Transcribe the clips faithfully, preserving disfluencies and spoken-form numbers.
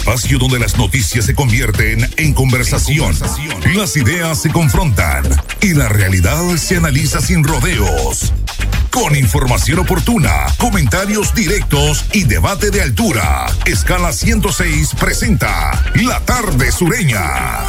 espacio donde las noticias se convierten en conversación, las ideas se confrontan y la realidad se analiza sin rodeos. Con información oportuna, comentarios directos y debate de altura. Escala ciento seis presenta La Tarde Sureña.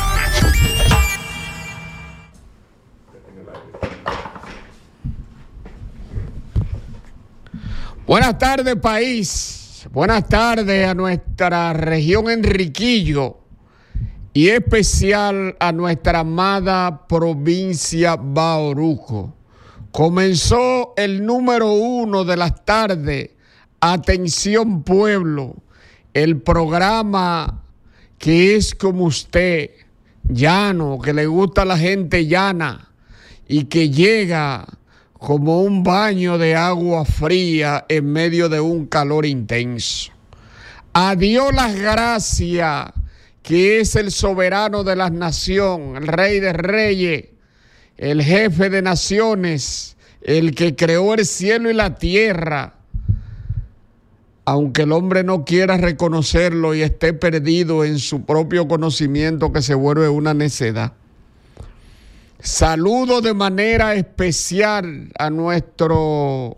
Buenas tardes, país. Buenas tardes a nuestra región Enriquillo y especial a nuestra amada provincia Bauruco. Comenzó el número uno de las tardes. Atención, pueblo. El programa que es como usted, llano, que le gusta a la gente llana y que llega como un baño de agua fría en medio de un calor intenso. A Dios las gracias, que es el soberano de las naciones, el rey de reyes, el jefe de naciones, el que creó el cielo y la tierra, aunque el hombre no quiera reconocerlo y esté perdido en su propio conocimiento, que se vuelve una necedad. Saludo de manera especial a nuestro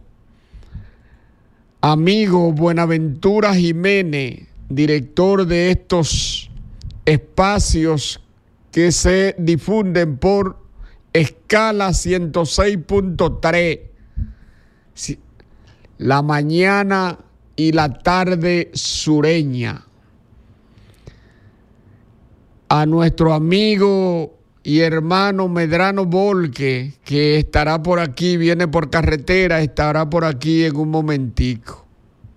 amigo Buenaventura Jiménez, director de estos espacios que se difunden por Escala ciento seis punto tres, la mañana y la tarde sureña. A nuestro amigo y hermano Medrano Volque, que estará por aquí, viene por carretera, estará por aquí en un momentico.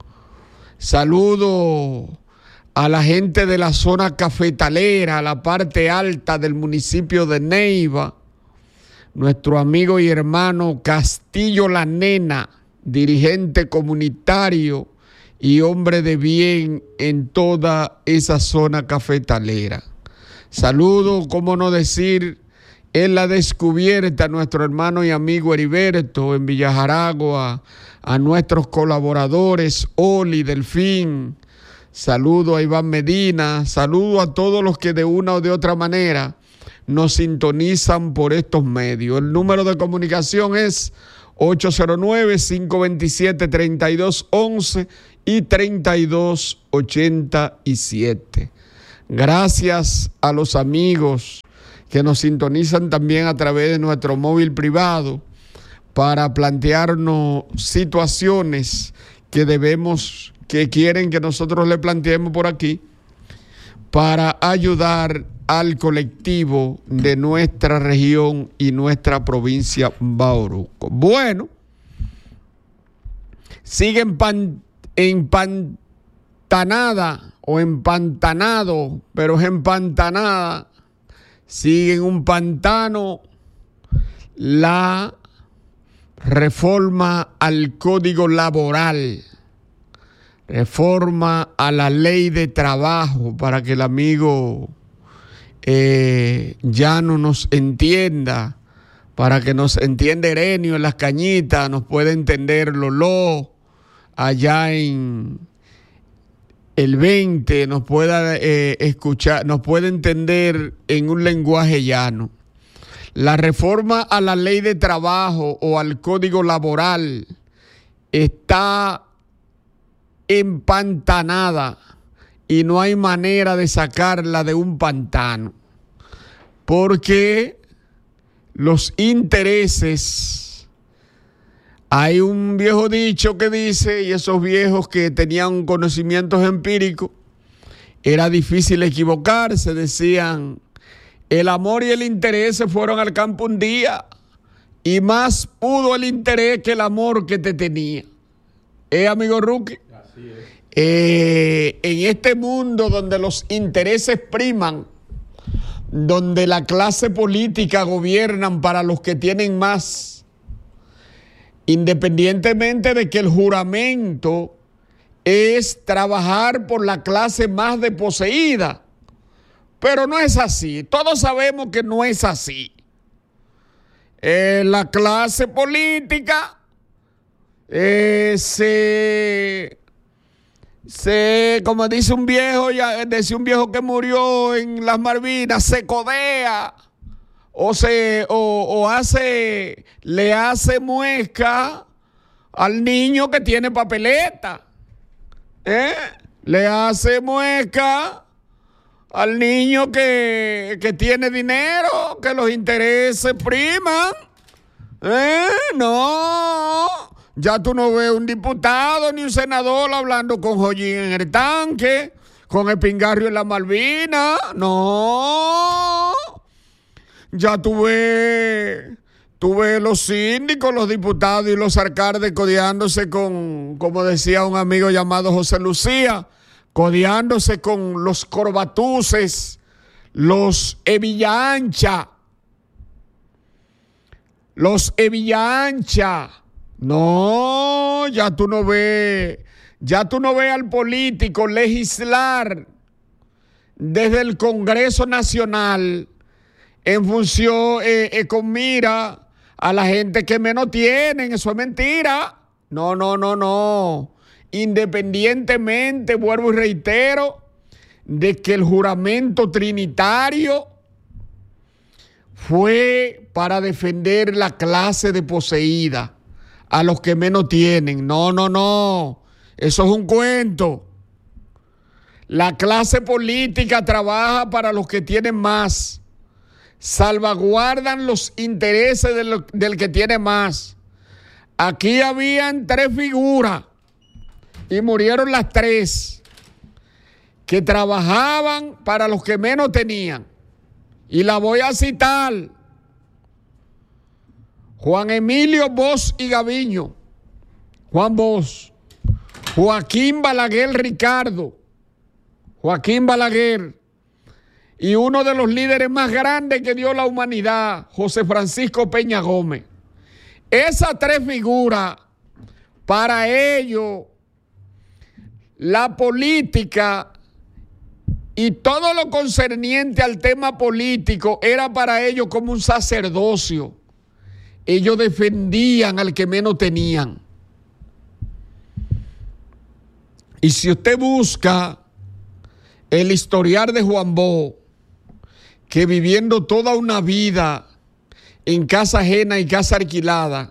Saludo a la gente de la zona cafetalera, a la parte alta del municipio de Neiva, nuestro amigo y hermano Castillo La Nena, dirigente comunitario y hombre de bien en toda esa zona cafetalera. Saludo, cómo no decir, en la descubierta a nuestro hermano y amigo Heriberto en Villajaragua, a nuestros colaboradores Oli, Delfín, saludo a Iván Medina, saludo a todos los que de una o de otra manera nos sintonizan por estos medios. El número de comunicación es ocho cero nueve, cinco dos siete, tres dos uno uno y tres dos ocho siete. Gracias a los amigos que nos sintonizan también a través de nuestro móvil privado para plantearnos situaciones que debemos, que quieren que nosotros le planteemos por aquí para ayudar al colectivo de nuestra región y nuestra provincia Bauruco. Bueno, sigue empan, empantanada o empantanado, pero es empantanada, sigue en un pantano la reforma al Código Laboral, reforma a la Ley de Trabajo, para que el amigo Eh, ya no nos entienda, para que nos entienda Erenio en Las Cañitas, nos puede entender Lolo allá en el veinte, nos pueda eh, escuchar, nos puede entender en un lenguaje llano. La reforma a la Ley de Trabajo o al Código Laboral está empantanada y no hay manera de sacarla de un pantano, porque los intereses, hay un viejo dicho que dice, y esos viejos que tenían conocimientos empíricos, era difícil equivocarse, decían, el amor y el interés se fueron al campo un día, y más pudo el interés que el amor que te tenía. ¿Eh, amigo Rookie? Así es. Eh, en este mundo donde los intereses priman, donde la clase política gobiernan para los que tienen más, independientemente de que el juramento es trabajar por la clase más desposeída, pero no es así. Todos sabemos que no es así. Eh, la clase política eh, se se, como dice un viejo, ya decía un viejo que murió en las Malvinas, se codea o se o, o hace, le hace muesca al niño que tiene papeleta, ¿eh? Le hace muesca al niño que, que tiene dinero, que los intereses priman, ¿eh? No, ya tú no ves un diputado ni un senador hablando con Jollín en el tanque, con Espingarrio en la Malvina, no. Ya tú ves, tú ves los síndicos, los diputados y los alcaldes codeándose con, como decía un amigo llamado José Lucía, codeándose con los corbatuces, los Evilla Ancha, los Evilla Ancha. No, ya tú no ves, ya tú no ves al político legislar desde el Congreso Nacional en función, eh, eh, con mira a la gente que menos tienen. Eso es mentira. No, no, no, no. Independientemente, vuelvo y reitero, de que el juramento trinitario fue para defender la clase de poseída, a los que menos tienen. No, no, no. Eso es un cuento. La clase política trabaja para los que tienen más. Salvaguardan los intereses de lo, del que tiene más. Aquí habían tres figuras y murieron las tres que trabajaban para los que menos tenían. Y la voy a citar: Juan Emilio Bosch y Gaviño, Juan Bosch, Joaquín Balaguer Ricardo, Joaquín Balaguer, y uno de los líderes más grandes que dio la humanidad, José Francisco Peña Gómez. Esas tres figuras, para ellos, la política y todo lo concerniente al tema político era para ellos como un sacerdocio. Ellos defendían al que menos tenían. Y si usted busca el historial de Juan Bosch, que viviendo toda una vida en casa ajena y casa alquilada,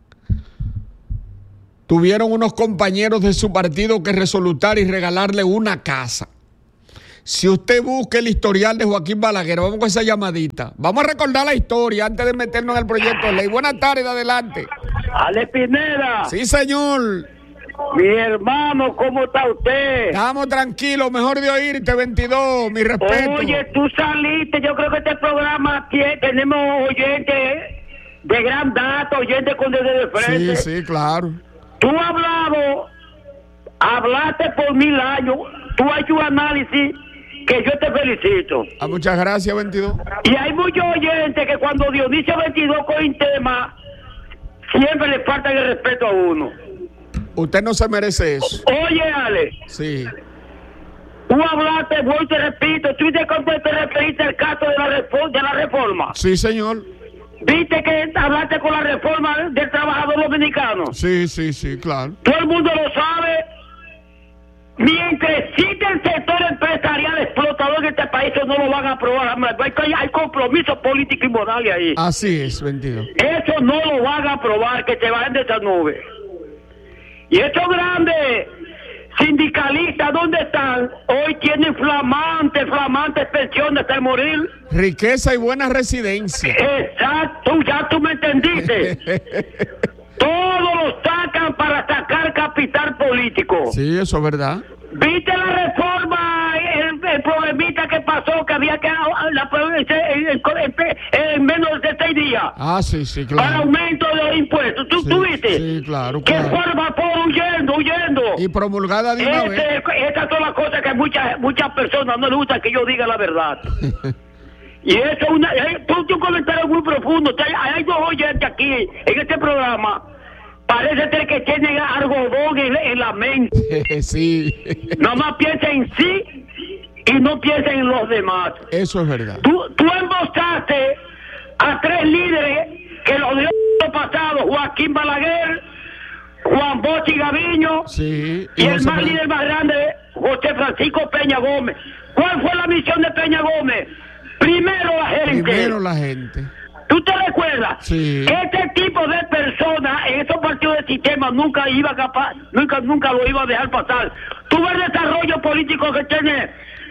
tuvieron unos compañeros de su partido que resolutar y regalarle una casa. Si usted busca el historial de Joaquín Balaguer, vamos con esa llamadita. Vamos a recordar la historia antes de meternos en el proyecto de ley. Buenas tardes, adelante. Ale Pineda. Sí, señor. Mi hermano, ¿cómo está usted? Estamos tranquilos, mejor de oírte, veintidós, mi respeto. Oye, tú saliste, yo creo que este programa tiene, tenemos oyentes de gran dato, oyentes con desde de frente. Sí, sí, claro. Tú has hablado, hablaste por mil años, tú has hecho un análisis que yo te felicito. Ah, muchas gracias, veintidós. Y hay muchos oyentes que cuando Dionisio veintidós coge un tema, siempre le falta el respeto a uno. Usted no se merece eso. Oye, Ale. Sí. Tú hablaste, voy y te repito, tú te, te referiste al caso de la, reforma, de la reforma. Sí, señor. ¿Viste que hablaste con la reforma del trabajador dominicano? Sí, sí, sí, claro. Todo el mundo lo sabe. Mientras existe el sector empresarial explotador en este país, eso no lo van a aprobar. Hay, hay compromisos políticos y morales ahí. Así es, veintidós. Eso no lo van a aprobar, que se vayan de esa nube. Y estos grandes sindicalistas, ¿dónde están? Hoy tienen flamantes, flamantes pensiones hasta el morir. Riqueza y buena residencia. Exacto, ya tú me entendiste. Todos los sacan para sacar capital político. Sí, eso es verdad. ¿Viste la reforma, el, el problemita que pasó, que había que la, en, en, en menos de seis días? Ah, sí, sí, claro. Para aumento de los impuestos. ¿Tú, sí, ¿tú viste? Sí, claro, que claro. fue el vapor huyendo, huyendo. Y promulgada de una Este, vez. Estas son las cosas que a muchas, muchas personas no les gusta que yo diga la verdad. Y eso es una... Ponte un comentario muy profundo. Hay, hay dos oyentes aquí, en este programa. Parece ser que tienen algodón en, en la mente. Sí. Nomás piensa en sí y no piensa en los demás. Eso es verdad. Tú, tú embosaste a tres líderes que los dio el pasado: Joaquín Balaguer, Juan Bosch Gaviño, sí, y, y el más líder más grande, José Francisco Peña Gómez. ¿Cuál fue la misión de Peña Gómez? Primero la gente. Primero la gente. ¿Tú te recuerdas? Sí. Este tipo de personas en estos partidos del sistema nunca iba capaz, nunca, nunca lo iba a dejar pasar. Tú ves el desarrollo político que tiene,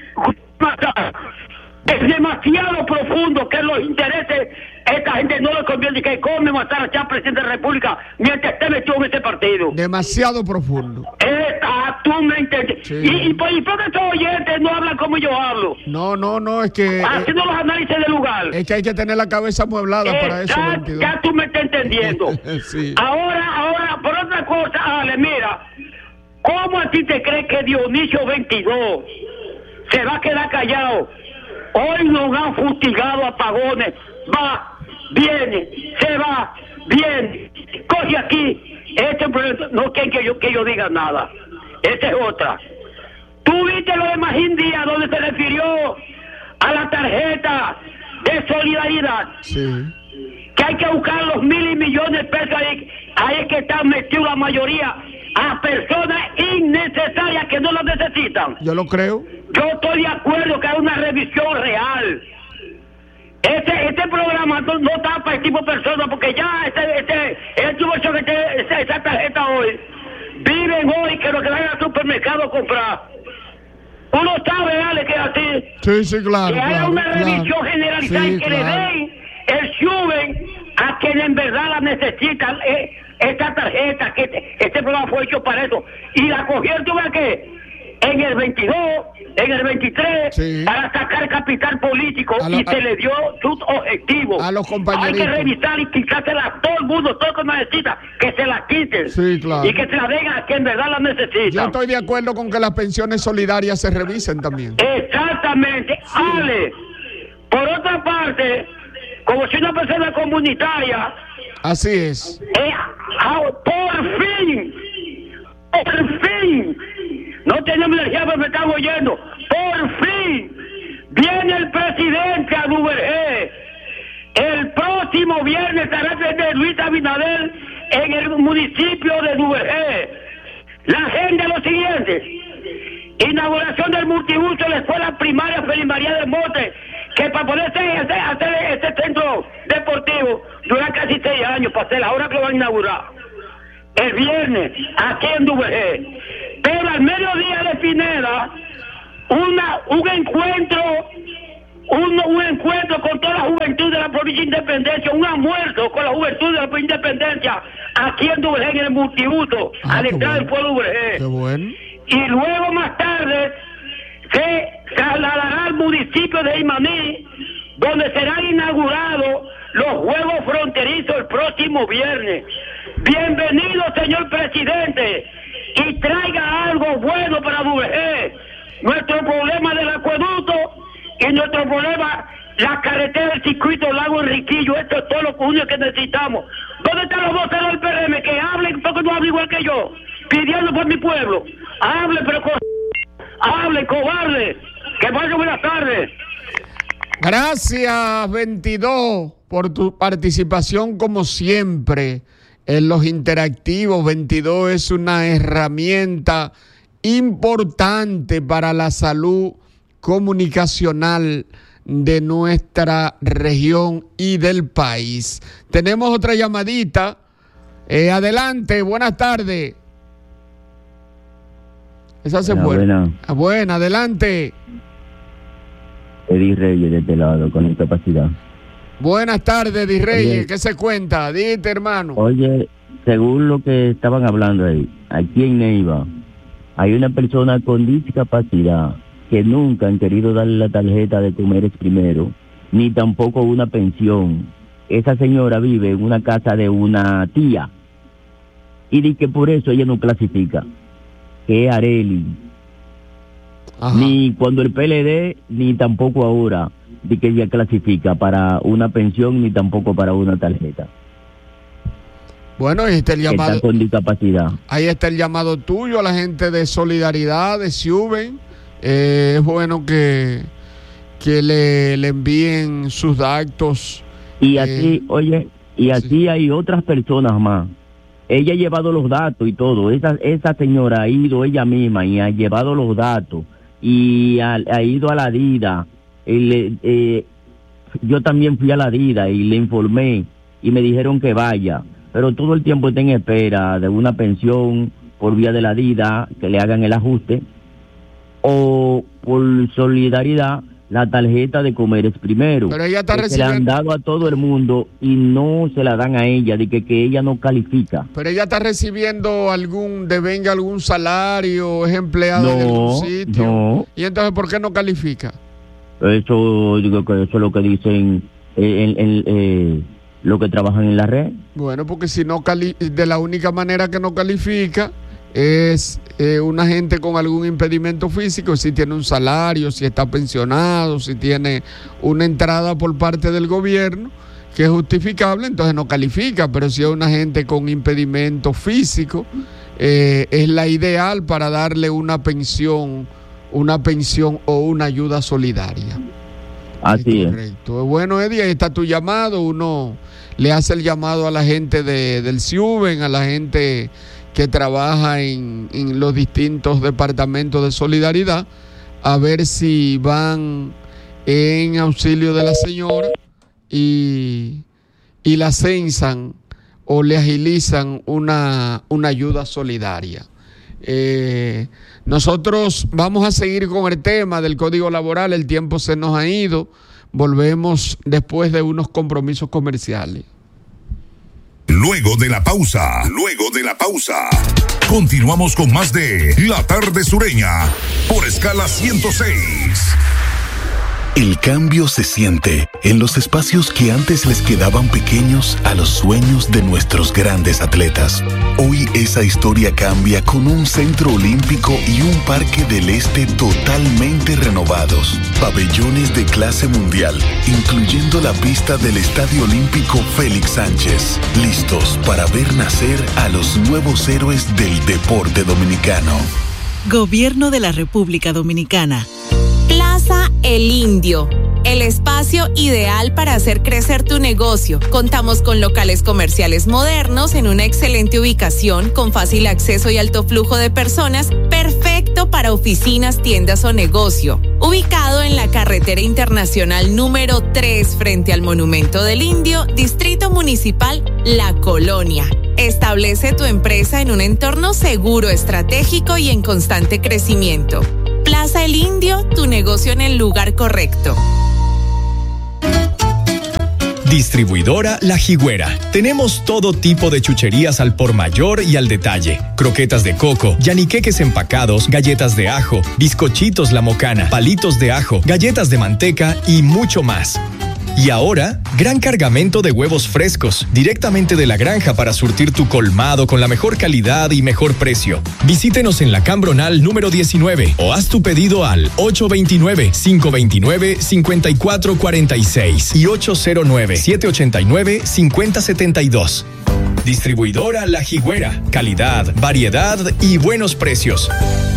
es demasiado profundo que los intereses, esta gente no le conviene que come matar a Chávez, presidente de la República, mientras esté metido en ese partido. Demasiado profundo. Esta, tú me entiendes. Sí. Y, y, por, y por qué estos oyentes no hablan como yo hablo. No, no, no, es que... Haciendo eh, los análisis del lugar. Es que hay que tener la cabeza amueblada eh, para eso. Ya, ya tú me estás entendiendo. Sí. Ahora, ahora, por otra cosa, Ale, mira, ¿cómo a ti te crees que Dionisio veintidós se va a quedar callado? Hoy nos han fustigado apagones. Va, viene, se va, viene, coge aquí. Este problema, no quieren que yo, que yo diga nada. Esta es otra. Tú viste lo de Magín Díaz, donde se refirió a la tarjeta de solidaridad. Sí. Que hay que buscar los mil y millones de pesos ahí. Ahí es que están metidos la mayoría a personas innecesarias que no las necesitan. Yo lo creo. Yo estoy de acuerdo que hay una revisión real. Este este programa no, no está para este tipo de personas, porque ya este este el tipo que este, esa, esa tarjeta hoy viven hoy que lo que vayan al supermercado a comprar. Uno sabe, Ale, que es así. Sí, sí, claro. Que haya claro, una revisión claro. generalizada Sí, y que claro. le den el suben a quienes en verdad la necesitan. Eh, esta tarjeta, que este, este programa fue hecho para eso. Y la cogieron, ¿tú ves qué? En el veintidós, en el veintitrés, sí. para sacar capital político, lo, y a, se le dio sus objetivos. A los compañeritos. Hay que revisar y quitársela a todo el mundo, todo lo que necesita, que se la quiten. Sí, claro. Y que se la den a quien en verdad la necesita. Yo estoy de acuerdo con que las pensiones solidarias se revisen también. Exactamente. Sí. Ale, por otra parte, como si una persona comunitaria... Así es. Eh, por fin, por fin, no tenemos energía, pero me están oyendo. Por fin viene el presidente a Duvergé. El próximo viernes estará desde Luis Abinader en el municipio de Duvergé. La agenda es lo siguiente: inauguración del multiuso de la escuela primaria Feliz María del Monte, que para poder hacer, hacer este centro deportivo dura casi seis años para hacerla. Ahora que lo van a inaugurar el viernes aquí en Duvergé. Pero al mediodía de Pineda, una un encuentro un, un encuentro con toda la juventud de la provincia de Independencia, un almuerzo con la juventud de la provincia de Independencia aquí en Duvergé, en el multiuso, ah, al entrar bueno. del pueblo de Duvergé. Qué bueno. Y luego más tarde se trasladará al municipio de Imaní, donde serán inaugurados los Juegos Fronterizos el próximo viernes. Bienvenido, señor presidente, y traiga algo bueno para Duvergé. Nuestro problema del acueducto y nuestro problema, la carretera del circuito Lago Enriquillo, esto es todo lo único que necesitamos. ¿Dónde están los voceros del P R M que hablen, porque no hablan igual que yo, pidiendo por mi pueblo? Hable, pero con... hable, cobarde. Que pasen buenas tardes. Gracias, veintidós, por tu participación como siempre en los interactivos. veintidós es una herramienta importante para la salud comunicacional de nuestra región y del país. Tenemos otra llamadita. Eh, adelante, buenas tardes. Esa se fue. Buena. Ah, buena, adelante. Eddie Reyes de este lado, con incapacidad. Buenas tardes, Eddie Reyes. Oye, ¿qué se cuenta? Dite, hermano. Oye, según lo que estaban hablando ahí, aquí en Neiva, hay una persona con discapacidad que nunca han querido darle la tarjeta de Comeres Primero, ni tampoco una pensión. Esa señora vive en una casa de una tía, y dice que por eso ella no clasifica, que es Areli. Ajá. Ni cuando el P L D, ni tampoco ahora, de que ella clasifica para una pensión, ni tampoco para una tarjeta. Bueno, ahí está el llamado. Está con discapacidad. Ahí está el llamado tuyo a la gente de Solidaridad, de Siuben. Eh, es bueno que, que le, le envíen sus datos. Y así, eh, oye, y así sí. Hay otras personas más ella ha llevado los datos y todo. Esa, esa señora ha ido ella misma y ha llevado los datos y ha, ha ido a la DIDA. Y le, eh, yo también fui a la DIDA y le informé y me dijeron que vaya, pero todo el tiempo está en espera de una pensión por vía de la DIDA, que le hagan el ajuste, o por solidaridad la tarjeta de Comer es Primero. Pero ella está que recibiendo... se la han dado a todo el mundo y no se la dan a ella, de que, que ella no califica. Pero ella está recibiendo algún, devenga algún salario, es empleada no, en algún sitio. No. ¿Y entonces por qué no califica? Eso, digo que eso es lo que dicen eh, en, en, eh, los que trabajan en la red. Bueno, porque si no cali de la única manera que no califica es eh, una gente con algún impedimento físico, si tiene un salario, si está pensionado, si tiene una entrada por parte del gobierno que es justificable, entonces no califica. Pero si es una gente con impedimento físico, eh, es la ideal para darle una pensión, una pensión o una ayuda solidaria. Así es. Correcto. Bueno, Eddie, ahí está tu llamado. Uno le hace el llamado a la gente de, del SIUBEN, a la gente que trabaja en, en los distintos departamentos de solidaridad, a ver si van en auxilio de la señora y, y la censan o le agilizan una, una ayuda solidaria. Eh, nosotros vamos a seguir con el tema del Código Laboral, el tiempo se nos ha ido, volvemos después de unos compromisos comerciales. Luego de la pausa, luego de la pausa, continuamos con más de La Tarde Sureña por Escala ciento seis. El cambio se siente en los espacios que antes les quedaban pequeños a los sueños de nuestros grandes atletas. Hoy esa historia cambia con un centro olímpico y un parque del este totalmente renovados. Pabellones de clase mundial, incluyendo la pista del Estadio Olímpico Félix Sánchez. Listos para ver nacer a los nuevos héroes del deporte dominicano. Gobierno de la República Dominicana. Plaza El Indio, el espacio ideal para hacer crecer tu negocio. Contamos con locales comerciales modernos en una excelente ubicación con fácil acceso y alto flujo de personas, perfecto para oficinas, tiendas o negocio. Ubicado en la carretera internacional número tres frente al Monumento del Indio, Distrito Municipal La Colonia. Establece tu empresa en un entorno seguro, estratégico y en constante crecimiento. Plaza El Indio, tu negocio en el lugar correcto. Distribuidora La Jigüera. Tenemos todo tipo de chucherías al por mayor y al detalle. Croquetas de coco, yaniqueques empacados, galletas de ajo, bizcochitos La Mocana, palitos de ajo, galletas de manteca y mucho más. Y ahora, gran cargamento de huevos frescos, directamente de la granja para surtir tu colmado con la mejor calidad y mejor precio. Visítenos en la Cambronal número diecinueve o haz tu pedido al ocho dos nueve, cinco dos nueve, cinco cuatro cuatro seis y ocho cero nueve, siete ocho nueve, cinco cero siete dos. Distribuidora La Jigüera. Calidad, variedad y buenos precios.